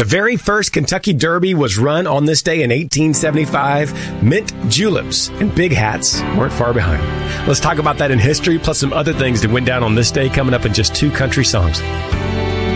The very first Kentucky Derby was run on this day in 1875. Mint juleps and big hats weren't far behind. Let's talk about that in history, plus some other things that went down on this day coming up in just 2 country songs.